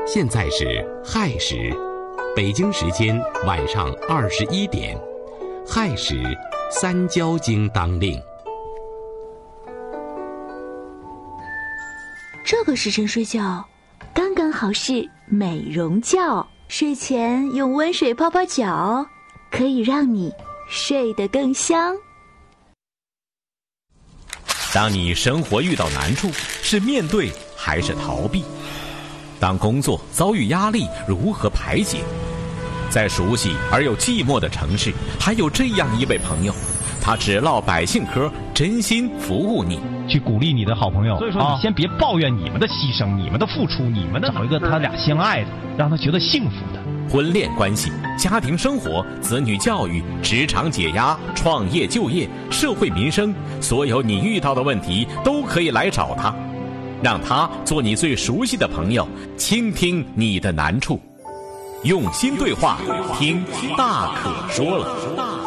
现在是亥时，北京时间晚上21点，亥时三焦经当令。 这个时辰睡觉，刚刚好是美容觉。睡前用温水泡泡脚，可以让你睡得更香。 当你生活遇到难处，是面对还是逃避？当工作遭遇压力，如何排解？在熟悉而又寂寞的城市，还有这样一位朋友，他只唠百姓嗑，真心服务你， 去鼓励你的好朋友。所以说，你先别抱怨你们的牺牲、你们的付出、你们的找一个他俩相爱的，让他觉得幸福的。 婚恋关系、家庭生活、子女教育、职场解压、创业就业、社会民生，所有你遇到的问题都可以来找他，让他做你最熟悉的朋友，倾听你的难处，用心对话，听大可说了。